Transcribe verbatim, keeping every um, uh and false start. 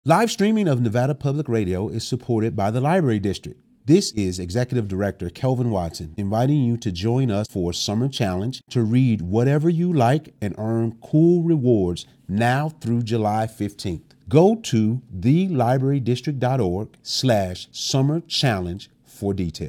Live streaming of Nevada Public Radio is supported by the Library District. This is Executive Director Kelvin Watson inviting you to join us for Summer Challenge to read whatever you like and earn cool rewards now through July fifteenth. Go to thelibrarydistrict.org slash summer challenge for details.